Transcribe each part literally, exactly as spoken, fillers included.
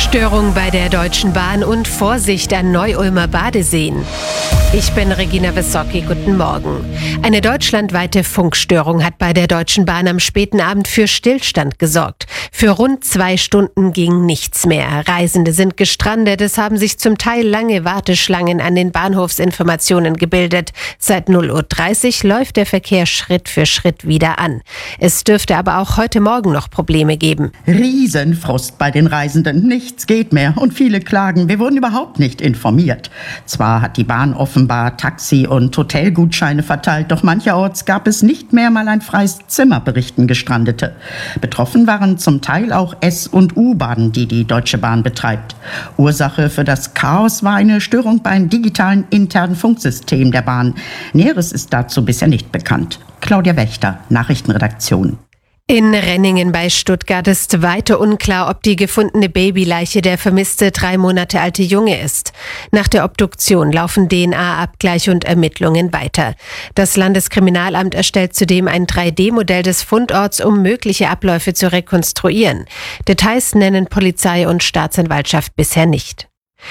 Funkstörung bei der Deutschen Bahn und Vorsicht an Neu-Ulmer Badeseen. Ich bin Regina Wissocki, guten Morgen. Eine deutschlandweite Funkstörung hat bei der Deutschen Bahn am späten Abend für Stillstand gesorgt. Für rund zwei Stunden ging nichts mehr. Reisende sind gestrandet. Es haben sich zum Teil lange Warteschlangen an den Bahnhofsinformationen gebildet. Seit null Uhr dreißig läuft der Verkehr Schritt für Schritt wieder an. Es dürfte aber auch heute Morgen noch Probleme geben. Riesenfrust bei den Reisenden. Nichts geht mehr und viele klagen, wir wurden überhaupt nicht informiert. Zwar hat die Bahn offenbar Taxi- und Hotelgutscheine verteilt, doch mancherorts gab es nicht mehr mal ein freies Zimmer, berichten Gestrandete. Betroffen waren zum Teil auch S- und U-Bahnen, die die Deutsche Bahn betreibt. Ursache für das Chaos war eine Störung beim digitalen internen Funksystem der Bahn. Näheres ist dazu bisher nicht bekannt. Claudia Wächter, Nachrichtenredaktion. In Renningen bei Stuttgart ist weiter unklar, ob die gefundene Babyleiche der vermisste drei Monate alte Junge ist. Nach der Obduktion laufen D N A-Abgleich und Ermittlungen weiter. Das Landeskriminalamt erstellt zudem ein drei D Modell des Fundorts, um mögliche Abläufe zu rekonstruieren. Details nennen Polizei und Staatsanwaltschaft bisher nicht.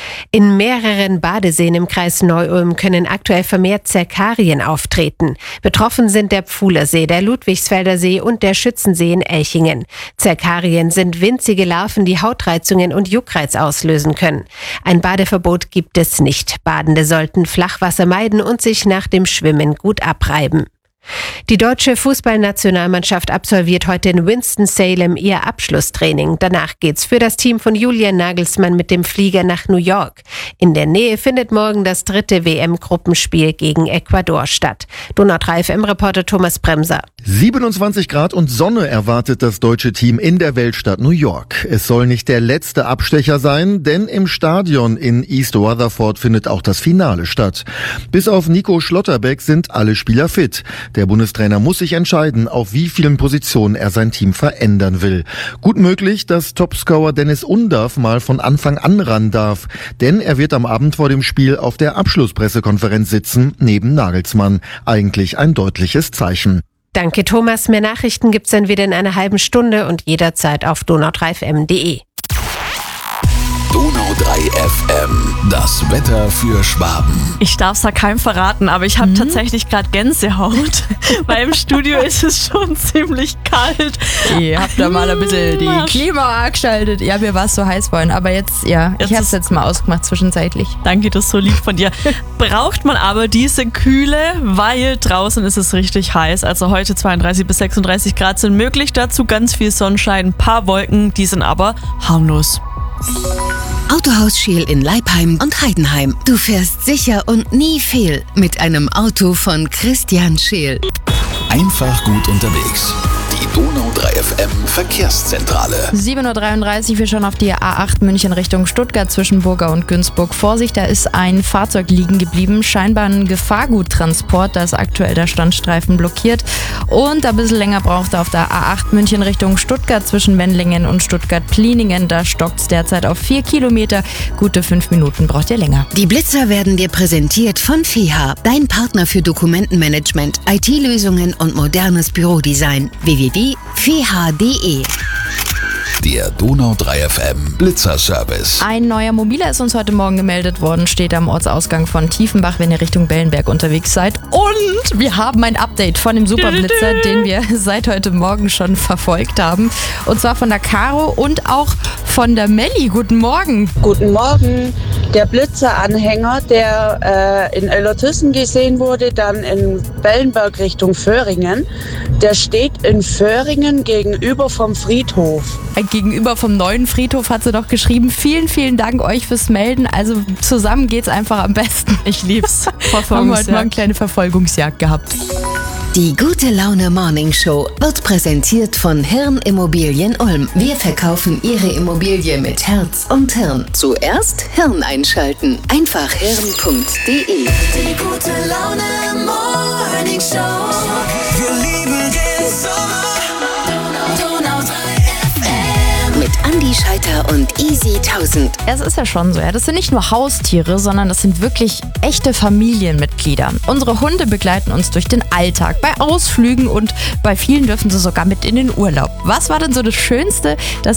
In mehreren Badeseen im Kreis Neu-Ulm können aktuell vermehrt Zerkarien auftreten. Betroffen sind der Pfuhlersee, der Ludwigsfelder See und der Schützensee in Elchingen. Zerkarien sind winzige Larven, die Hautreizungen und Juckreiz auslösen können. Ein Badeverbot gibt es nicht. Badende sollten Flachwasser meiden und sich nach dem Schwimmen gut abreiben. Die deutsche Fußballnationalmannschaft absolviert heute in Winston-Salem ihr Abschlusstraining. Danach geht's für das Team von Julian Nagelsmann mit dem Flieger nach New York. In der Nähe findet morgen das dritte W M-Gruppenspiel gegen Ecuador statt. Donau drei F M-Reporter Thomas Bremser. siebenundzwanzig Grad und Sonne erwartet das deutsche Team in der Weltstadt New York. Es soll nicht der letzte Abstecher sein, denn im Stadion in East Rutherford findet auch das Finale statt. Bis auf Nico Schlotterbeck sind alle Spieler fit. Der Bundestrainer muss sich entscheiden, auf wie vielen Positionen er sein Team verändern will. Gut möglich, dass Topscorer Dennis Undav mal von Anfang an ran darf. Denn er wird am Abend vor dem Spiel auf der Abschlusspressekonferenz sitzen, neben Nagelsmann. Eigentlich ein deutliches Zeichen. Danke Thomas. Mehr Nachrichten gibt's dann wieder in einer halben Stunde und jederzeit auf donau drei f m punkt d e. Donau drei F M, das Wetter für Schwaben. Ich darf es ja keinem verraten, aber ich habe mhm. tatsächlich gerade Gänsehaut, weil im Studio ist es schon ziemlich kalt. Ihr habt da mal ein bisschen die Klima angeschaltet. Ja, mir war es so heiß vorhin, aber jetzt, ja, jetzt ich habe es jetzt mal ausgemacht zwischenzeitlich. Danke, das ist so lieb von dir. Braucht man aber diese Kühle, weil draußen ist es richtig heiß. Also heute zweiunddreißig bis sechsunddreißig Grad sind möglich, dazu ganz viel Sonnenschein, ein paar Wolken, die sind aber harmlos. Autohaus Scheel in Leipheim und Heidenheim. Du fährst sicher und nie fehl mit einem Auto von Christian Scheel. Einfach gut unterwegs. Die Donau drei F M Verkehrszentrale. sieben Uhr dreiunddreißig, wir schauen auf die A acht München Richtung Stuttgart zwischen Burga und Günzburg. Vorsicht, da ist ein Fahrzeug liegen geblieben. Scheinbar ein Gefahrguttransport, da ist aktuell der Standstreifen blockiert. Und ein bisschen länger braucht er auf der A acht München Richtung Stuttgart zwischen Wendlingen und Stuttgart-Pliningen. Da stockt es derzeit auf vier Kilometer. Gute fünf Minuten braucht ihr länger. Die Blitzer werden dir präsentiert von F E H, dein Partner für Dokumentenmanagement, I T-Lösungen und modernes Bürodesign. w w w punkt f e h punkt d e. Der Donau drei F M Blitzerservice. Ein neuer Mobiler ist uns heute Morgen gemeldet worden, steht am Ortsausgang von Tiefenbach, wenn ihr Richtung Bellenberg unterwegs seid. Und wir haben ein Update von dem Superblitzer, den wir seit heute Morgen schon verfolgt haben. Und zwar von der Caro und auch von der Melli. Guten Morgen. Guten Morgen. Der Blitzeranhänger, der äh, in Ellertüssen gesehen wurde, dann in Bellenberg Richtung Föhringen, der steht in Föhringen gegenüber vom Friedhof. Gegenüber vom neuen Friedhof hat sie doch geschrieben. Vielen, vielen Dank euch fürs Melden. Also zusammen geht's einfach am besten. Ich lieb's. Haben heute mal eine kleine Verfolgungsjagd gehabt. Die Gute Laune Morning Show wird präsentiert von Hirn Immobilien Ulm. Wir verkaufen Ihre Immobilie mit Herz und Hirn. Zuerst Hirn einschalten. Einfach hirn punkt d e. Die Gute Laune Morning Show. Wir lieben den Sommer. Donau drei F M. Mit Andi Scheiter und Easy tausend. Es ist ja schon so, ja. Das sind nicht nur Haustiere, sondern das sind wirklich echte Familienmitglieder. Unsere Hunde begleiten uns durch den Alltag, bei Ausflügen und bei vielen dürfen sie sogar mit in den Urlaub. Was war denn so das Schönste, das